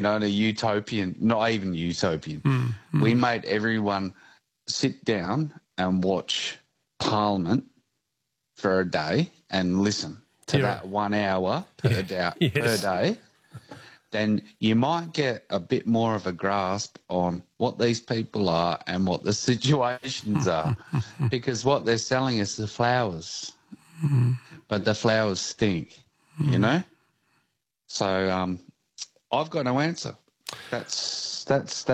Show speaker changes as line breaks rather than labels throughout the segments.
know, the utopian, not even utopian. We made everyone sit down and watch Parliament for a day and listen to that 1 hour per day. Then you might get a bit more of a grasp on what these people are and what the situations are, because what they're selling is the flowers, but the flowers stink, you know? So I've got no answer. That's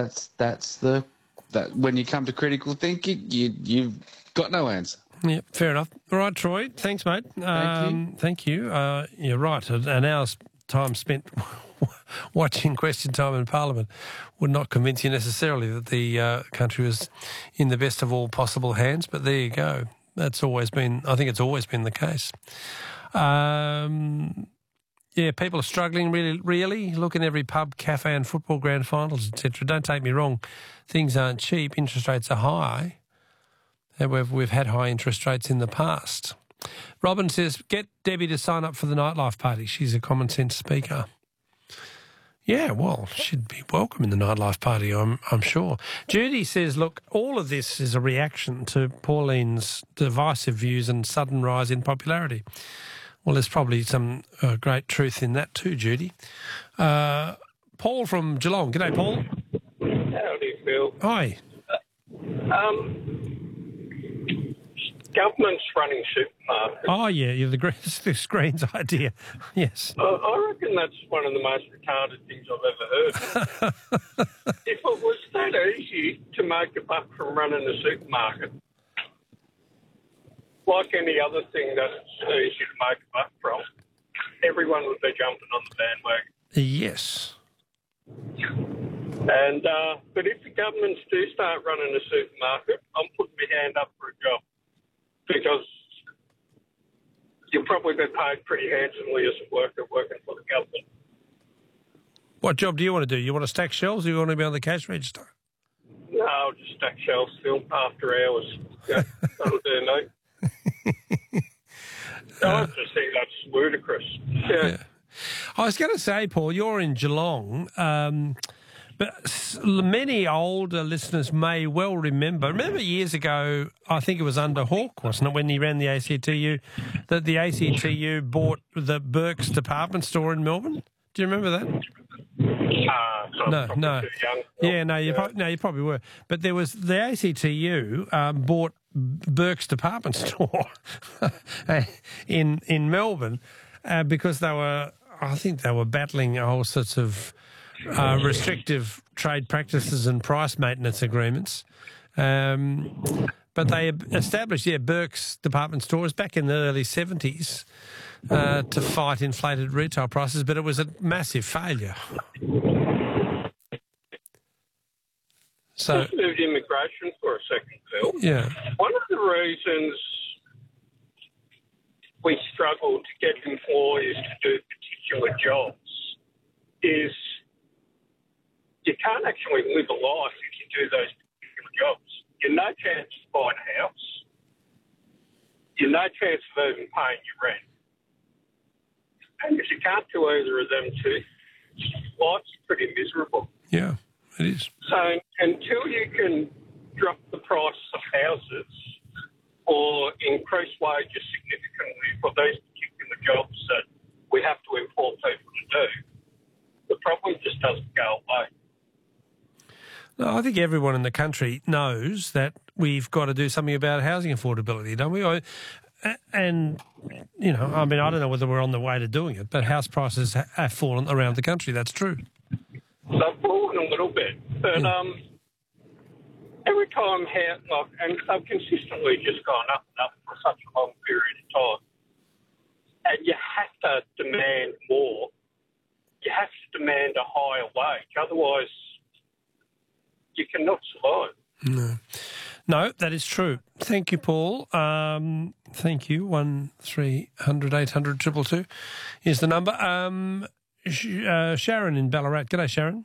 when you come to critical thinking, you've got no answer.
Yeah, fair enough. All right, Troy. Thanks, mate. Thank you. You're right. An hour's time spent watching Question Time in Parliament would not convince you necessarily that the country was in the best of all possible hands, but there you go. I think it's always been the case. Yeah, people are struggling really. Look in every pub, cafe and football grand finals, etc. Don't take me wrong. Things aren't cheap. Interest rates are high. And we've had high interest rates in the past. Robin says, get Debbie to sign up for the nightlife party. She's a common sense speaker. Yeah, well, she'd be welcome in the nightlife party, I'm sure. Judy says, look, all of this is a reaction to Pauline's divisive views and sudden rise in popularity. Well, there's probably some great truth in that too, Judy. Paul from Geelong. G'day, Paul.
Howdy, Phil.
Hi.
Government's running supermarkets.
Oh, yeah, the Screens idea. Yes.
I reckon that's one of the most retarded things I've ever heard. If it was that easy to make a buck from running a supermarket, like any other thing that's easy to make a buck from, everyone would be jumping on the bandwagon.
Yes.
And but if the governments do start running a supermarket, I'm putting my hand up for a job, because you'll probably be paid pretty handsomely as a worker working for the government.
What job do you want to do? You want to stack shelves, or you want to be on the cash register?
No, I'll just stack shelves, Phil, after hours. Yeah, that'll do, mate. I just think that's ludicrous. Yeah.
I was going to say, Paul, you're in Geelong, but many older listeners may well remember years ago, I think it was under Hawke, wasn't it, when he ran the ACTU, that the ACTU bought the Burke's department store in Melbourne? Do you remember that? No. Yeah, no, you probably were. But there was the ACTU bought Burke's department store in Melbourne because I think they were battling all sorts of restrictive trade practices and price maintenance agreements. But they established, Burke's department stores back in the early 70s to fight inflated retail prices, but it was a massive failure. So,
just moved immigration for a second, Phil.
Yeah.
One of the reasons we struggle to get employers to do particular jobs is you can't actually live a life if you do those particular jobs. You've no chance of buying a house. You've no chance of even paying your rent. And if you can't do either of them two, life's pretty miserable.
Yeah, it is.
So until you can drop the price of houses or increase wages significantly for these particular jobs that we have to import people to do, the problem just doesn't go away.
No, I think everyone in the country knows that we've got to do something about housing affordability, don't we? And, I don't know whether we're on the way to doing it, but house prices have fallen around the country. That's true.
They've fallen a little bit, but every time, and they've consistently just gone up and up for such a long period of time. And you have to demand more. You have to demand a higher wage. Otherwise, you cannot survive.
No, that is true. Thank you, Paul. Thank you. 1300 800 222 is the number. Sharon in Ballarat. G'day, Sharon.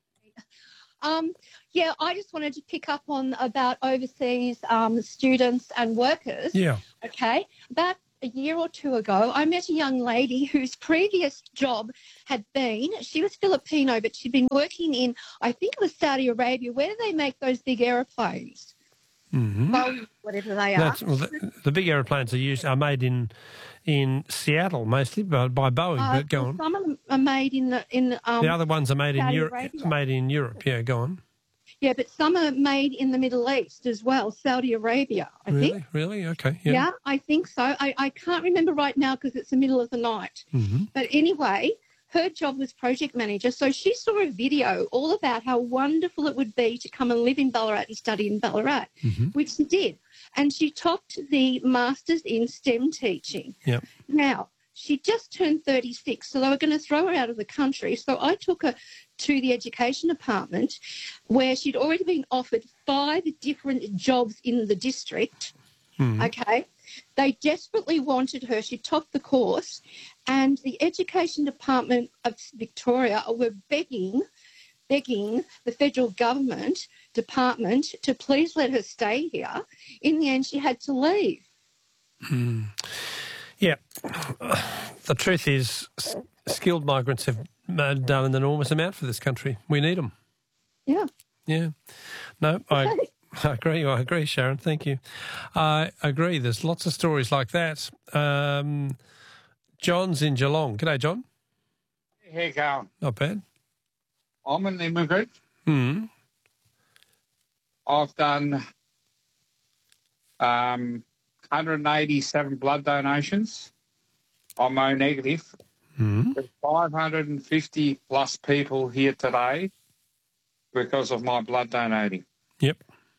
Yeah, I just wanted to pick up on about overseas students and workers.
Yeah.
Okay. About a year or two ago, I met a young lady whose previous job had been, she was Filipino, but she'd been working in, I think it was Saudi Arabia. Where do they make those big aeroplanes?
Mm-hmm.
Well, whatever they are.
The big aeroplanes are made in Seattle mostly by Boeing. But go on.
Some of them are made in the
other ones are made in Europe.
Arabia.
Made in Europe. Yeah, go on.
Yeah, but some are made in the Middle East as well, Saudi Arabia, I think.
Really? Okay.
Yeah, I think so. I can't remember right now because it's the middle of the night.
Mm-hmm.
But anyway, her job was project manager. So she saw a video all about how wonderful it would be to come and live in Ballarat and study in Ballarat,
mm-hmm.
which she did. And she topped the Masters in STEM teaching.
Yep.
Now, she just turned 36, so they were going to throw her out of the country. So I took her to the education department where she'd already been offered 5 different jobs in the district.
Mm.
Okay. They desperately wanted her. She topped the course, and the education department of Victoria were begging the federal government department to please let her stay here. In the end, she had to leave.
Mm. Yeah. The truth is, skilled migrants have done an enormous amount for this country. We need them.
Yeah.
Yeah. No, I agree, Sharon. Thank you. I agree. There's lots of stories like that. John's in Geelong. G'day, John.
How you going?
Not bad.
I'm an immigrant.
Mm.
I've done 187 blood donations. I'm O negative.
Mm.
There's 550 plus people here today because of my blood donating.
Yep.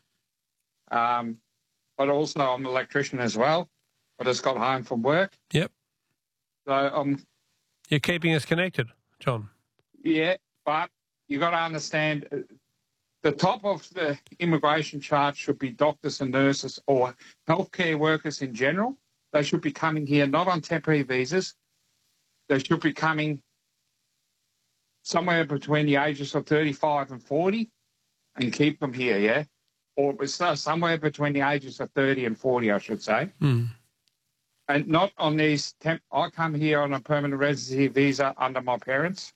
But also I'm an electrician as well. I just got home from work.
Yep.
So
you're keeping us connected, John.
Yeah, but you got to understand the top of the immigration chart should be doctors and nurses or healthcare workers in general. They should be coming here not on temporary visas. They should be coming somewhere between the ages of 35 and 40 and keep them here, yeah? Or somewhere between the ages of 30 and 40, I should say.
Mm.
And not on these I come here on a permanent residency visa under my parents.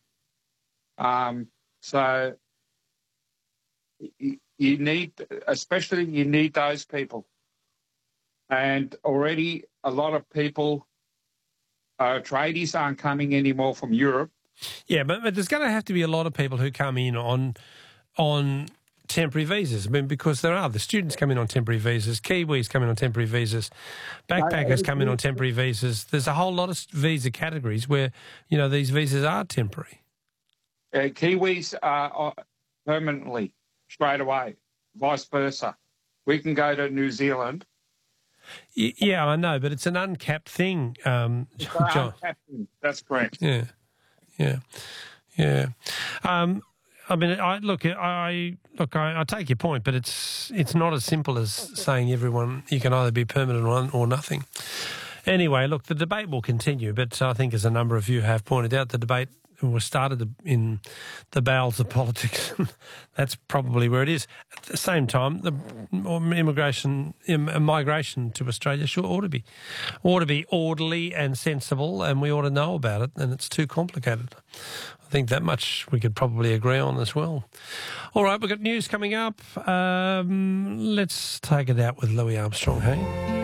So you need those people. And already a lot of people, tradies aren't coming anymore from Europe.
Yeah, but there's going to have to be a lot of people who come in on temporary visas. I mean, because the students come in on temporary visas, Kiwis come in on temporary visas, backpackers come in on temporary visas. There's a whole lot of visa categories where, these visas are temporary.
Kiwis are permanently, straight away, vice versa. We can go to New Zealand.
Yeah, I know, but it's an uncapped thing, John.
Uncapped thing. That's correct.
Yeah. I mean, I take your point, but it's not as simple as saying everyone, you can either be permanent or nothing. Anyway, look, the debate will continue, but I think as a number of you have pointed out, the debate was started in the bowels of politics. That's probably where it is. At the same time, the migration to Australia ought to be orderly and sensible, and we ought to know about it, and it's too complicated. I think that much we could probably agree on as well. All right, we've got news coming up. Let's take it out with Louis Armstrong, hey?